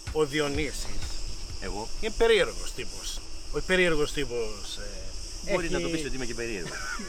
ο Διονύσης. Εγώ. Είναι περίεργος τύπος. Ο περίεργος τύπος. Μπορεί να το πεις ότι είμαι και περίεργο.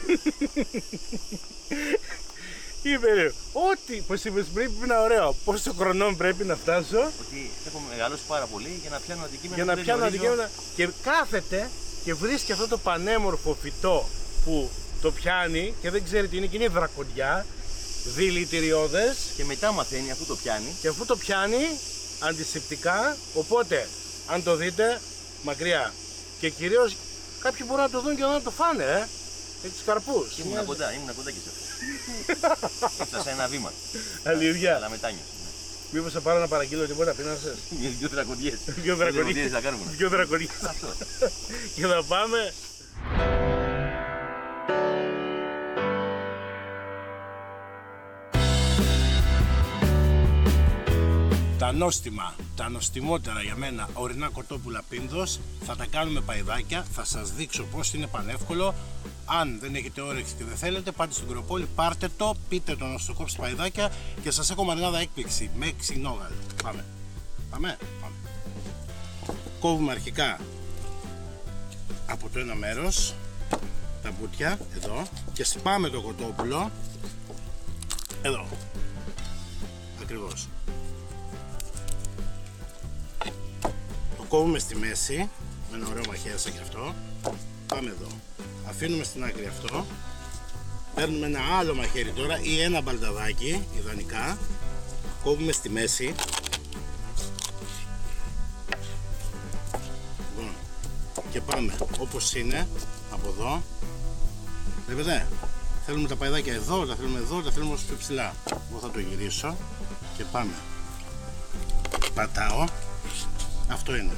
Είναι περίεργο. Ό,τι, πως είπες πριν, είναι ωραίο. Πόσο χρονών πρέπει να φτάσω. Ότι έχω μεγαλώσει πάρα πολύ για να πιάνω αντικείμενα. Για να πιάνω αντικείμενα. Και κάθεται και βρίσκει αυτό το πανέμορφο φυτό που το πιάνει και δεν ξέρει τι είναι, και είναι δρακοντιά, δηλητηριώδες. Και μετά μαθαίνει αφού το πιάνει. Και αφού το πιάνει, αντισηπτικά. Οπότε, αν το δείτε, μακριά. Και κυρίως κάποιοι μπορούν να το δουν και να το φάνε, με τους καρπούς. Ήμουνα κοντά και σε αυτό. Έφτασα ένα βήμα. Αλήθεια. Αλλά μετάνιωσα. Μήπως θα πάρω να παραγγείλω τίποτα, πίνασες. Δύο δρακοντιές. Δύο δρακοντιές θα κάνουμε. Δύο δρακοντιές. Αυτό. Και θα πάμε. Τα νόστιμα, τα νοστιμότερα για μένα ορεινά κοτόπουλα Πίνδος θα τα κάνουμε παϊδάκια, θα σας δείξω πως είναι πανεύκολο. Αν δεν έχετε όρεξη και δεν θέλετε, πάτε στην Κοροπόλη, πάρτε το, πείτε το να στο κόψει παϊδάκια και σας έχω μαρινάδα έκπληξη με ξινόγαλο. Πάμε. Κόβουμε αρχικά από το ένα μέρος τα μπουτια εδώ και σπάμε το κοτόπουλο εδώ, ακριβώς. Κόβουμε στη μέση με ένα ωραίο μαχαίρι σαν και αυτό. Πάμε εδώ. Αφήνουμε στην άκρη αυτό. Παίρνουμε ένα άλλο μαχαίρι τώρα ή ένα μπαλταδάκι, ιδανικά. Κόβουμε στη μέση. Λοιπόν, και πάμε όπως είναι από εδώ. Βλέπετε, θέλουμε τα παϊδάκια εδώ, τα θέλουμε εδώ, τα θέλουμε όσο πιο ψηλά. Εγώ θα το γυρίσω και πάμε. Πατάω. Αυτό είναι.